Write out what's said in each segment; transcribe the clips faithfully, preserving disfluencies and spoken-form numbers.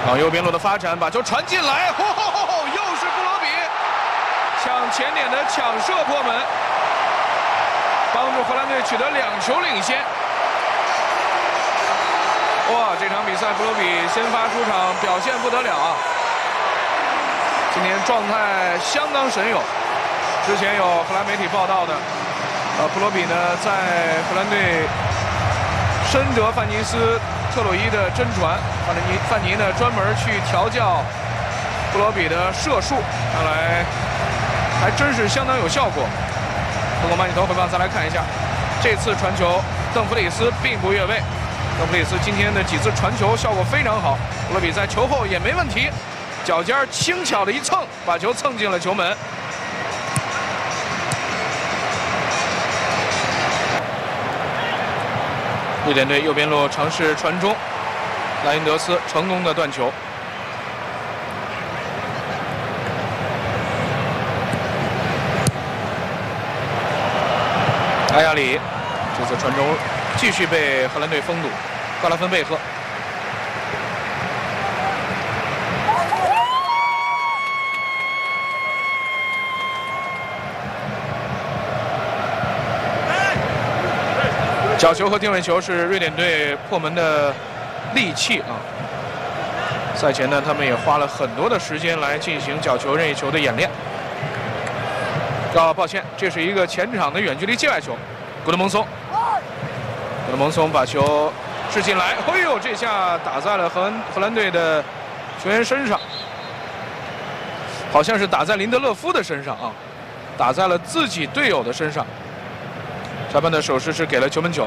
往右边路的发展，把球传进来，吼吼吼吼，又是布罗比抢前点的抢射破门，帮助荷兰队取得两球领先。哇，这场比赛布罗比先发出场，表现不得了啊！今天状态相当神勇。之前有荷兰媒体报道的，呃，布罗比呢在荷兰队深得范尼斯特鲁伊的真传，范尼范尼呢专门去调教布罗比的射术，看来还真是相当有效果。通过慢镜头回放再来看一下，这次传球邓弗里斯并不越位。邓弗里斯今天的几次传球效果非常好，布罗比在球后也没问题，脚尖轻巧的一蹭，把球蹭进了球门。瑞典队右边路尝试传中，莱因德斯成功的断球。埃亚里这次传中继续被荷兰队封堵，格拉芬贝赫。角球和定位球是瑞典队破门的利器啊。赛前呢，他们也花了很多的时间来进行角球、任意球的演练。啊，抱歉，这是一个前场的远距离界外球。古德蒙松，古德蒙松把球掷进来，哎呦，这下打在了荷兰荷兰队的球员身上，好像是打在林德勒夫的身上啊，打在了自己队友的身上。裁判的手势是给了球门球。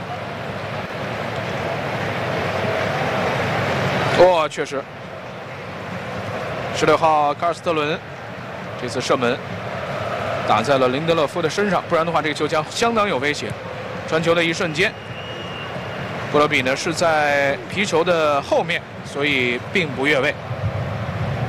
哦，确实，十六号卡尔斯特伦这次射门打在了林德勒夫的身上，不然的话这个球将相当有威胁。传球的一瞬间，布罗比呢是在皮球的后面，所以并不越位。